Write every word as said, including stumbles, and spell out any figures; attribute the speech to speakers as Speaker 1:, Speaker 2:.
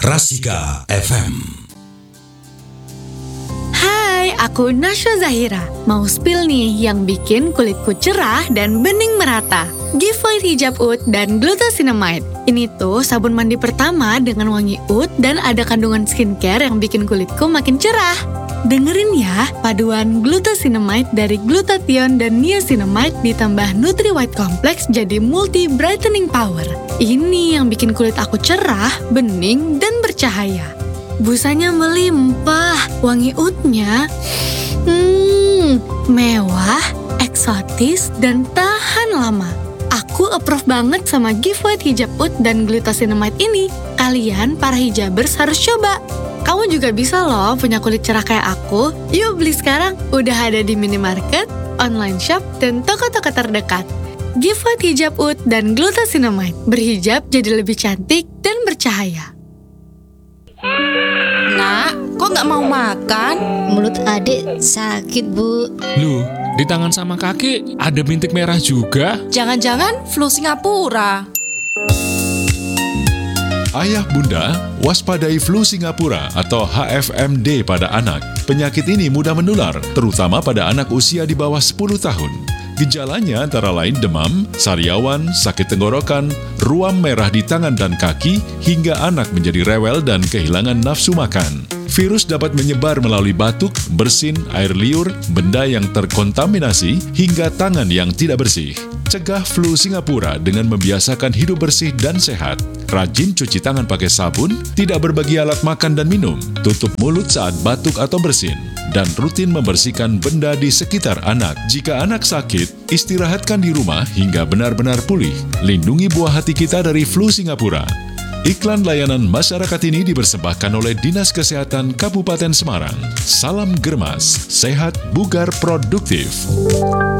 Speaker 1: Rasika F M.
Speaker 2: Hai, aku Nasya Zahira. Mau spill nih yang bikin kulitku cerah dan bening merata. Giveaway hijab oud dan glucosinamide. Ini tuh sabun mandi pertama dengan wangi oud dan ada kandungan skincare yang bikin kulitku makin cerah. Dengerin ya, paduan glucosinamide dari glutathione dan niacinamide ditambah Nutri White Complex jadi multi brightening power. Ini yang bikin kulit aku cerah, bening, dan bercahaya. Busanya melimpah, wangi oudnya hmm, mewah, eksotis, dan tahan lama. Aku approve banget sama giveaway hijab oud dan glucosinamide ini. Kalian para hijabers harus coba. Kamu juga bisa loh punya kulit cerah kayak aku. Yuk beli sekarang, udah ada di minimarket, online shop, dan toko-toko terdekat. Giveaway hijab oud dan glucosinamide. Berhijab jadi lebih cantik dan bercahaya.
Speaker 3: Nak, kok nggak mau makan?
Speaker 4: Mulut adik sakit, Bu.
Speaker 5: Loh, di tangan sama kaki ada bintik merah juga.
Speaker 3: Jangan-jangan flu Singapura.
Speaker 6: Ayah bunda, waspadai flu Singapura atau H F M D pada anak. Penyakit ini mudah menular, terutama pada anak usia di bawah sepuluh tahun. Gejalanya antara lain demam, sariawan, sakit tenggorokan, ruam merah di tangan dan kaki, hingga anak menjadi rewel dan kehilangan nafsu makan. Virus dapat menyebar melalui batuk, bersin, air liur, benda yang terkontaminasi, hingga tangan yang tidak bersih. Cegah flu Singapura dengan membiasakan hidup bersih dan sehat. Rajin cuci tangan pakai sabun, tidak berbagi alat makan dan minum, tutup mulut saat batuk atau bersin, dan rutin membersihkan benda di sekitar anak. Jika anak sakit, istirahatkan di rumah hingga benar-benar pulih. Lindungi buah hati kita dari flu Singapura. Iklan layanan masyarakat ini dipersembahkan oleh Dinas Kesehatan Kabupaten Semarang. Salam Germas, sehat, bugar, produktif.